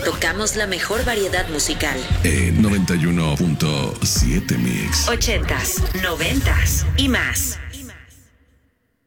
tocamos la mejor variedad musical. En 91.7 Mix. 80s, 90s y más.